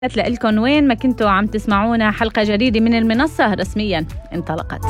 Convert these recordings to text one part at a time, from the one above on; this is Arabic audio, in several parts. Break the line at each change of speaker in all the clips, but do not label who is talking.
لكم وين ما كنتوا عم تسمعونا. حلقة جديدة من المنصة رسميا انطلقت.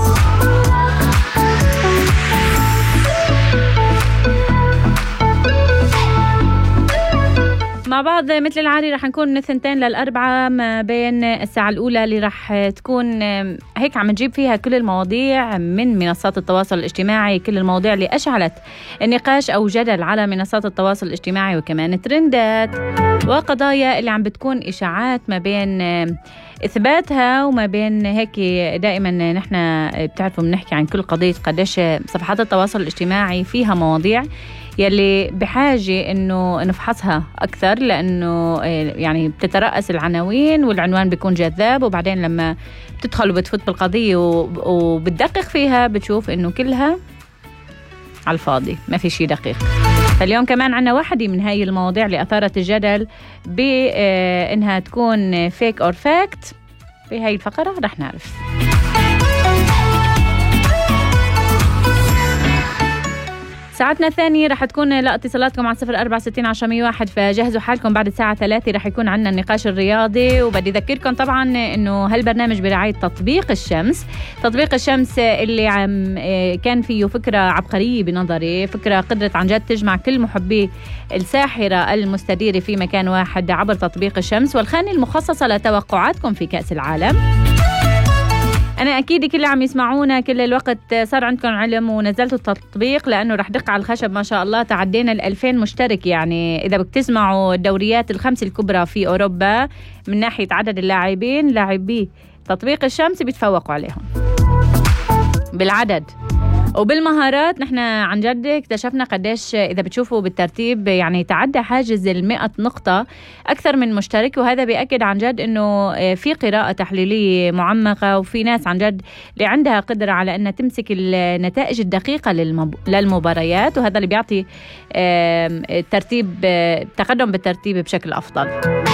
مع بعض مثل العادي رح نكون من 2 للأربعة ما بين الساعة الأولى اللي رح تكون هيك عم نجيب فيها كل المواضيع من منصات التواصل الاجتماعي، كل المواضيع اللي أشعلت النقاش أو جدل على منصات التواصل الاجتماعي، وكمان ترندات وقضايا اللي عم بتكون إشاعات ما بين إثباتها وما بين هيك. دائما نحن بتعرفوا بنحكي عن كل قضية قديش صفحات التواصل الاجتماعي فيها مواضيع يلي بحاجة إنه نفحصها أكثر، لأنه يعني بتترأس العناوين والعنوان بيكون جذاب، وبعدين لما بتدخل وبتفوت بالقضية وبتدقق فيها بتشوف إنه كلها على الفاضي، ما في شيء دقيق. فاليوم كمان عنا واحدة من هاي المواضيع اللي أثارت الجدل بإنها تكون فيك أور فاكت. في هاي الفقرة رح نعرف. ساعتنا الثانية رح تكون لاتصالاتكم على 0460 فجهزوا حالكم. بعد الساعة 3 رح يكون عنا النقاش الرياضي، وبدي أذكركم طبعا إنه هالبرنامج برعاية تطبيق الشمس. تطبيق الشمس اللي كان فيه فكرة عبقرية بنظري، فكرة قدرت عن جد تجمع كل محبي الساحرة المستديرة في مكان واحد عبر تطبيق الشمس، والخانة المخصصة لتوقعاتكم في كأس العالم. أنا أكيد كل اللي عم يسمعونا كل الوقت صار عندكم علم ونزلتوا التطبيق، لأنه رح دق على الخشب ما شاء الله تعدينا 2000 مشترك. يعني إذا بدك تسمعوا الدوريات ال5 الكبرى في أوروبا من ناحية عدد اللاعبين، لاعبي تطبيق الشمس بيتفوقوا عليهم بالعدد وبالمهارات. نحن عن جد اكتشفنا قديش إذا بتشوفوا بالترتيب يعني تعدى حاجز 100 نقطة أكثر من مشترك، وهذا بيأكد عن جد إنه في قراءة تحليلية معمقة، وفي ناس عن جد اللي عندها قدرة على أن تمسك النتائج الدقيقة للمباريات، وهذا اللي بيعطي تقدم بالترتيب بشكل أفضل.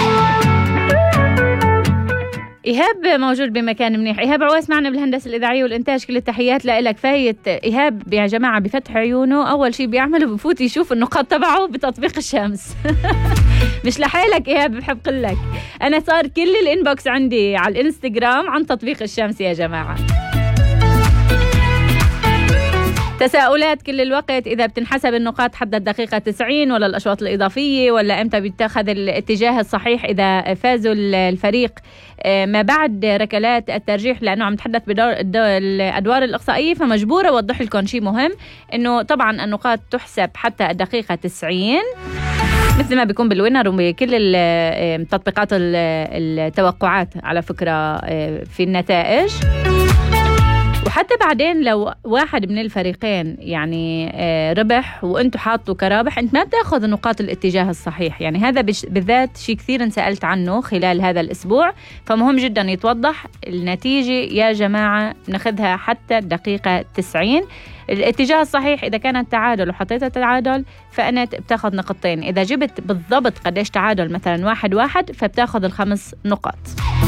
إيهاب موجود بمكان منيح. إيهاب عويس معنا بالهندسة الإذاعية والإنتاج، كل التحيات لك. فايت إيهاب يا جماعة بفتح عيونه أول شيء بيعمله بفوت يشوف النقاط تبعه بتطبيق الشمس. مش لحالك إيهاب، بحب قلك أنا صار كل الإنبوكس عندي على الإنستغرام عن تطبيق الشمس يا جماعة. تساؤلات كل الوقت، إذا بتنحسب النقاط حتى الدقيقة 90 ولا الأشواط الإضافية، ولا إمتى بيتخذ الاتجاه الصحيح إذا فازوا الفريق ما بعد ركلات الترجيح، لأنه عم نتحدث بالأدوار الإقصائية. فمجبورة أوضح لكم شيء مهم، إنه طبعا النقاط تحسب حتى الدقيقة 90 مثل ما بيكون بالوينر وبكل التطبيقات التوقعات على فكرة في النتائج. وحتى بعدين لو واحد من الفريقين يعني ربح وانتوا حاطوا كرابح، انت ما بتاخذ نقاط الاتجاه الصحيح. يعني هذا بالذات شيء كثير انسألت عنه خلال هذا الاسبوع، فمهم جدا يتوضح النتيجة يا جماعة. ناخذها حتى الدقيقة 90. الاتجاه الصحيح إذا كانت تعادل وحطيتها تعادل فأنا بتاخذ نقطتين، إذا جبت بالضبط قديش تعادل مثلا 1-1 فبتاخذ 5 نقاط.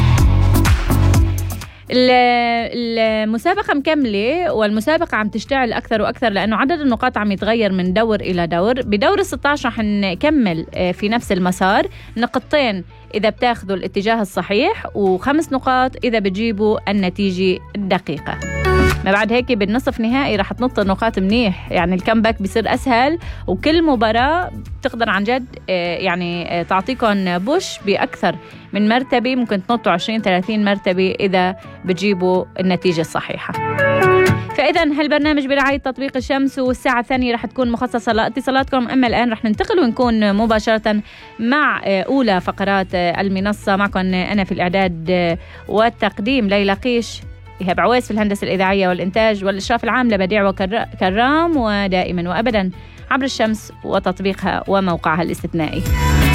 المسابقة مكملة، والمسابقة عم تشتعل أكثر وأكثر، لأنه عدد النقاط عم يتغير من دور إلى دور. بدور 16 رح نكمل في نفس المسار، نقطتين إذا بتاخذوا الاتجاه الصحيح، و5 نقاط إذا بتجيبوا النتيجة الدقيقة. ما بعد هيك بالنصف نهائي رح تنط النقاط منيح، يعني الكمباك بيصير أسهل، وكل مباراة بتقدر عن جد يعني تعطيكم بوش بأكثر من مرتبة، ممكن تنطوا 20-30 مرتبة إذا بتجيبوا النتيجة الصحيحة. فإذا هالبرنامج برعاية تطبيق الشمس، والساعة الثانية رح تكون مخصصة لاتصالاتكم. أما الآن رح ننتقل ونكون مباشرة مع أولى فقرات المنصة. معكم أنا في الإعداد والتقديم ليلى قيش، إيهاب عويس في الهندسة الإذاعية والإنتاج، والإشراف العام لبديع وكرام، ودائما وأبدا عبر الشمس وتطبيقها وموقعها الاستثنائي.